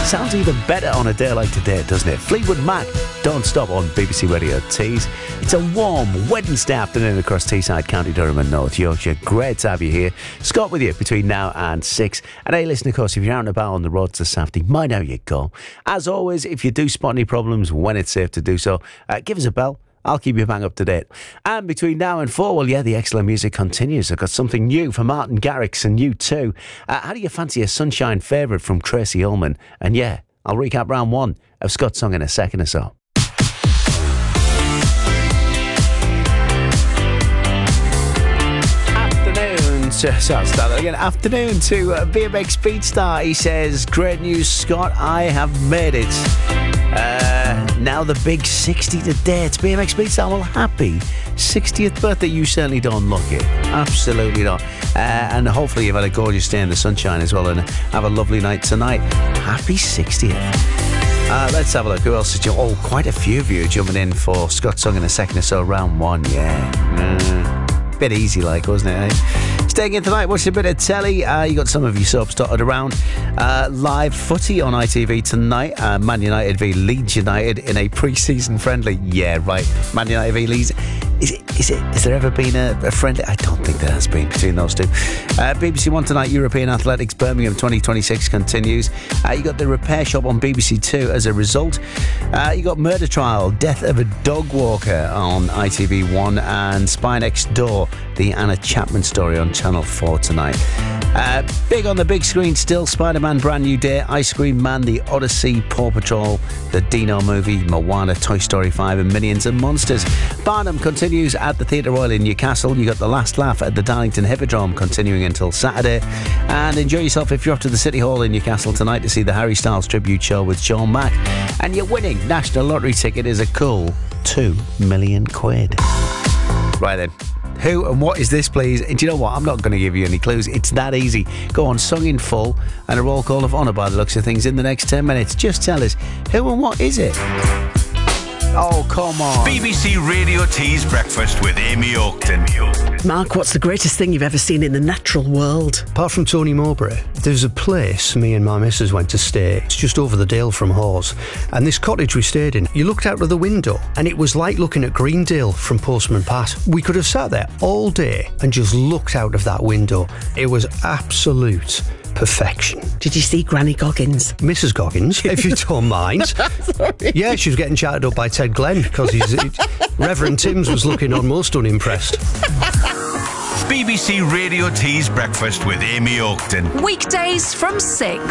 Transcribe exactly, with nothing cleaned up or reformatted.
Sounds even better on a day like today, doesn't it? Fleetwood Mac, Don't Stop on B B C Radio Tees. It's a warm Wednesday afternoon across Teesside, County Durham and North Yorkshire. Great to have you here. Scott with you between now and six. And hey, listen, of course, if you're out and about on the roads this afternoon, mind how you go. As always, if you do spot any problems when it's safe to do so, uh, give us a bell. I'll keep you bang up to date. And between now and four, well, yeah, the excellent music continues. I've got something new for Martin Garrix and you too. Uh, how do you fancy a Sunshine favourite from Tracy Ullman? And yeah, I'll recap round one of Scott's song in a second or so. Afternoon to, so I'll start that again. Afternoon to uh, B M X Beatstar. He says, great news, Scott, I have made it. Uh, now the big sixty today. It's B M X Beatstar. Well, happy sixtieth birthday. You certainly don't look it. Absolutely not. Uh, and hopefully you've had a gorgeous day in the sunshine as well and have a lovely night tonight. Happy sixtieth. Uh, let's have a look. Who else is jumping? Oh, quite a few of you jumping in for Scott's song in a second or so. Round one, yeah. Uh, bit easy like, wasn't it, eh? Staying in tonight, watching a bit of telly. Uh, you got some of your soaps dotted around. Uh, live footy on I T V tonight. Uh, Man United v Leeds United in a pre-season friendly. Yeah, right. Man United v Leeds. Is it? Is it? Has there ever been a, a friendly? I don't think there has been between those two. Uh, B B C One tonight. European Athletics Birmingham twenty twenty-six continues. Uh, you got The Repair Shop on B B C Two as a result. Uh, you got Murder Trial, Death of a Dog Walker on I T V One, and Spy Next Door, the Anna Chapman story on Channel Four tonight. Uh, big on the big screen still. Spider-Man Brand New Day, Ice Cream Man, The Odyssey, Paw Patrol, the Dino Movie, Moana, Toy Story five, and Minions and Monsters. Barnum continues at the Theatre Royal in Newcastle. You got The Last Laugh at the Darlington Hippodrome continuing until Saturday. And enjoy yourself if you're off to the City Hall in Newcastle tonight to see the Harry Styles tribute show with Sean Mack. And your winning National Lottery ticket is a cool two million quid. Right then. Who and what is this, please? And do you know what? I'm not going to give you any clues. It's that easy. Go on, sung in full, and a roll call of honour by the looks of things in the next ten minutes. Just tell us, who and what is it? Oh, come on. B B C Radio Tees Breakfast with Amy Oakton. Mark, what's the greatest thing you've ever seen in the natural world? Apart from Tony Mowbray, there's a place me and my missus went to stay. It's just over the Dale from Hawes. And this cottage we stayed in, you looked out of the window and it was like looking at Greendale from Postman Pat. We could have sat there all day and just looked out of that window. It was absolute perfection. Did you see Granny Goggins? Missus Goggins, if you don't mind. Yeah, she was getting chatted up by Ted Glenn because he's, Reverend Timms was looking almost unimpressed. B B C Radio Tees Breakfast with Amy Oakton. Weekdays from six.